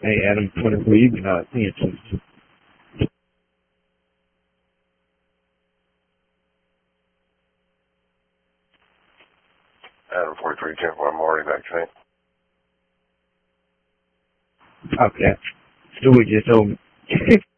Hey, Adam 23, you can answer. Adam 43, 10 I'm already vaccinated. Okay. Stuart just told me.